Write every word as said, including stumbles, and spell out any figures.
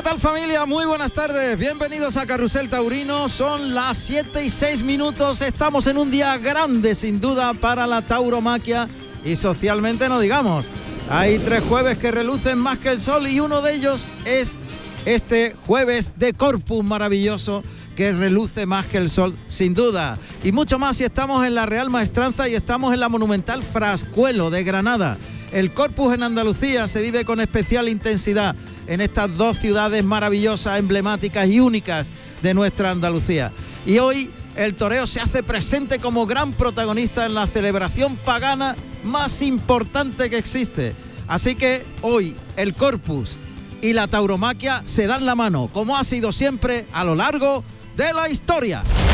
tal, familia? Muy buenas tardes, bienvenidos a Carrusel Taurino. Son las siete y seis minutos, estamos en un día grande sin duda para la tauromaquia y socialmente no digamos. Hay tres jueves que relucen más que el sol y uno de ellos es este jueves de Corpus maravilloso que reluce más que el sol sin duda. Y mucho más si estamos en la Real Maestranza y estamos en la monumental Frascuelo de Granada. El Corpus en Andalucía se vive con especial intensidad en estas dos ciudades maravillosas, emblemáticas y únicas de nuestra Andalucía. Y hoy el toreo se hace presente como gran protagonista en la celebración pagana más importante que existe. Así que hoy el Corpus y la tauromaquia se dan la mano, como ha sido siempre a lo largo de la historia.